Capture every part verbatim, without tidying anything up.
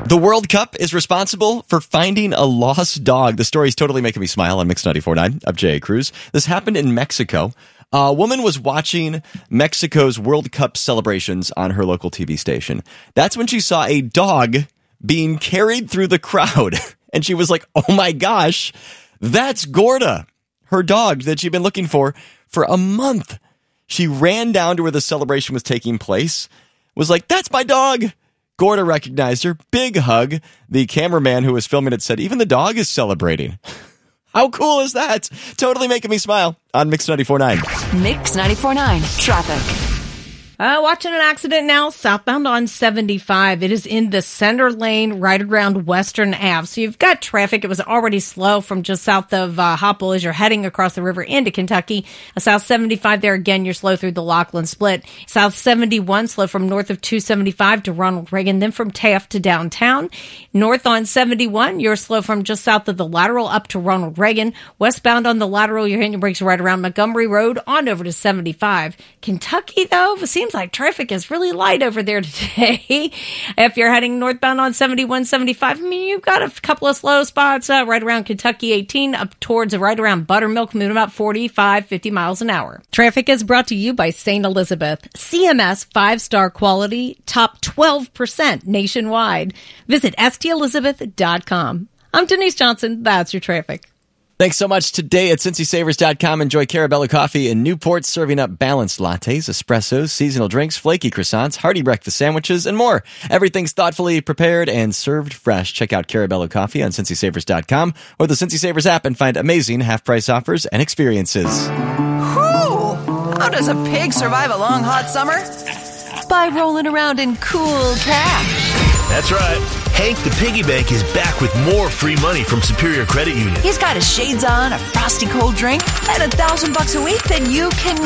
The World Cup is responsible for finding a lost dog. The story is totally making me smile on Mix ninety-four point nine. I'm J A. Cruz. This happened in Mexico. A woman was watching Mexico's World Cup celebrations on her local T V station. That's when she saw a dog being carried through the crowd. And she was like, oh my gosh, that's Gorda, her dog that she'd been looking for for a month. She ran down to where the celebration was taking place, was like, that's my dog. Gorda recognized her. Big hug. The cameraman who was filming it said, even the dog is celebrating. How cool is that? Totally making me smile on Mix ninety-four point nine. Mix ninety-four point nine. Traffic. Uh, watching an accident now, southbound on seventy-five. It is in the center lane right around Western Avenue. So you've got traffic. It was already slow from just south of uh, Hopple as you're heading across the river into Kentucky. Uh, South seventy-five there again, you're slow through the Lachlan Split. South seventy-one, slow from north of two seventy-five to Ronald Reagan, then from Taft to downtown. North on seventy-one, you're slow from just south of the lateral up to Ronald Reagan. Westbound on the lateral, you're hitting your brakes right around Montgomery Road on over to seventy-five. Kentucky, though, it seems like traffic is really light over there today. If you're heading northbound on seventy-one, seventy-five, I mean, you've got a couple of slow spots uh, right around Kentucky eighteen up towards right around Buttermilk, moving about forty-five, fifty miles an hour. Traffic is brought to you by Saint Elizabeth. C M S five-star quality, top twelve percent nationwide. Visit S T Elizabeth dot com. I'm Denise Johnson. That's your traffic. Thanks so much. Today at Cincy Savers dot com, enjoy Carabello Coffee in Newport, serving up balanced lattes, espressos, seasonal drinks, flaky croissants, hearty breakfast sandwiches, and more. Everything's thoughtfully prepared and served fresh. Check out Carabello Coffee on Cincy Savers dot com or the Cincy Savers app and find amazing half-price offers and experiences. Whew! How does a pig survive a long, hot summer? By rolling around in cool cash. That's right. Hank the Piggy Bank is back with more free money from Superior Credit Union. He's got his shades on, a frosty cold drink, and a thousand bucks a week that you can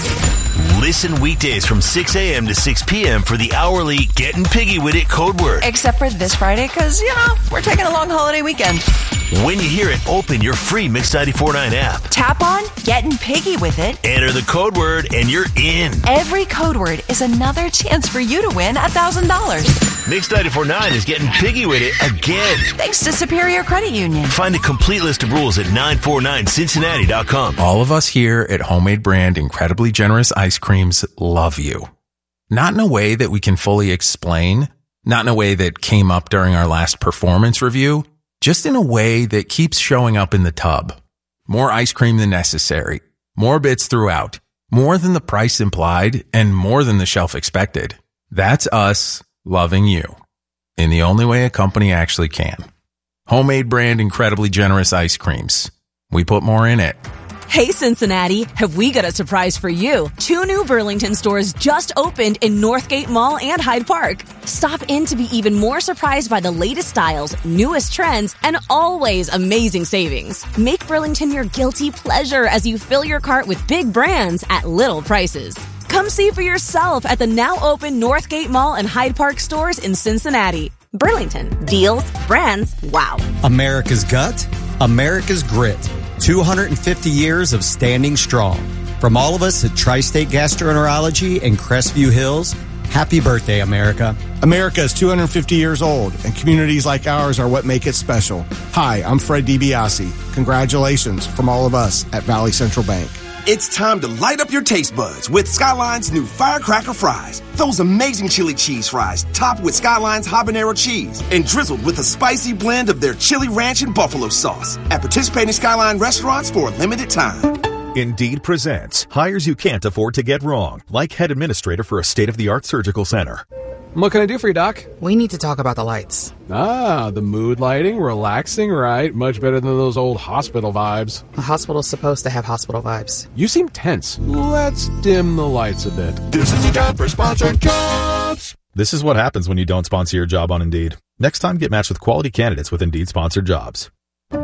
win. Listen weekdays from six a.m. to six p.m. for the hourly Getting Piggy With It code word. Except for this Friday, because, you know, we're taking a long holiday weekend. When you hear it, open your free Mix ninety-four point nine app. Tap on Getting Piggy With It. Enter the code word and you're in. Every code word is another chance for you to win one thousand dollars. Mix ninety-four point nine is getting piggy with it again. Thanks to Superior Credit Union. Find a complete list of rules at nine four nine Cincinnati dot com. All of us here at Homemade Brand Incredibly Generous Ice Creams love you. Not in a way that we can fully explain, not in a way that came up during our last performance review, just in a way that keeps showing up in the tub. More ice cream than necessary, more bits throughout, more than the price implied, and more than the shelf expected. That's us loving you in the only way a company actually can. Homemade Brand Incredibly Generous Ice Creams. We put more in it. Hey Cincinnati, have we got a surprise for you? Two new Burlington stores just opened in Northgate Mall and Hyde Park. Stop in to be even more surprised by the latest styles, newest trends, and always amazing savings. Make Burlington your guilty pleasure as you fill your cart with big brands at little prices. Come see for yourself at the now open Northgate Mall and Hyde Park stores in Cincinnati. Burlington. Deals, brands, wow. America's gut, America's grit. two hundred fifty years of standing strong. From all of us at Tri-State Gastroenterology and Crestview Hills, happy birthday, America. America is two hundred fifty years old, and communities like ours are what make it special. Hi, I'm Fred DiBiase. Congratulations from all of us at Valley Central Bank. It's time to light up your taste buds with Skyline's new Firecracker Fries. Those amazing chili cheese fries topped with Skyline's habanero cheese and drizzled with a spicy blend of their chili ranch and buffalo sauce at participating Skyline restaurants for a limited time. Indeed presents hires you can't afford to get wrong, like head administrator for a state-of-the-art surgical center. What can I do for you, Doc? We need to talk about the lights. Ah, the mood lighting, relaxing, right? Much better than those old hospital vibes. A hospital's supposed to have hospital vibes. You seem tense. Let's dim the lights a bit. This is your time for sponsored jobs. This is what happens when you don't sponsor your job on Indeed. Next time, get matched with quality candidates with Indeed sponsored jobs.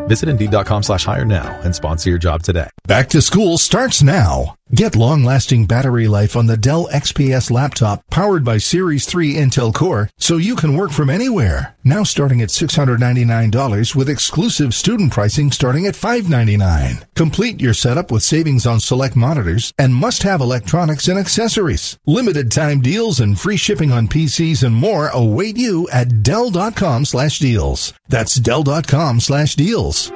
Visit Indeed.com slash hire now and sponsor your job today. Back to school starts now. Get long-lasting battery life on the Dell X P S laptop powered by Series three Intel Core so you can work from anywhere. Now starting at six hundred ninety-nine dollars with exclusive student pricing starting at five hundred ninety-nine dollars. Complete your setup with savings on select monitors and must-have electronics and accessories. Limited time deals and free shipping on P Cs and more await you at Dell.com slash deals. That's Dell.com slash deals.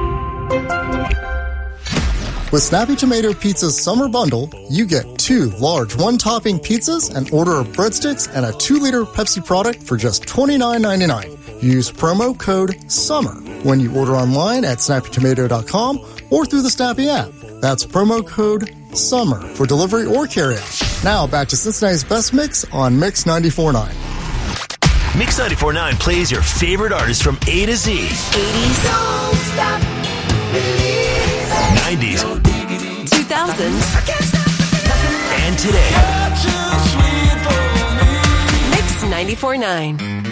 With Snappy Tomato Pizza's summer bundle, you get two large one-topping pizzas, an order of breadsticks, and a two-liter Pepsi product for just twenty-nine ninety-nine. Use promo code SUMMER when you order online at snappy tomato dot com or through the Snappy app. That's promo code SUMMER for delivery or carryout. Now back to Cincinnati's Best Mix on Mix ninety-four point nine. Mix ninety-four point nine plays your favorite artists from A to Z. eighties. Don't stop believing. nineties. two thousands. And today. Mix ninety-four point nine.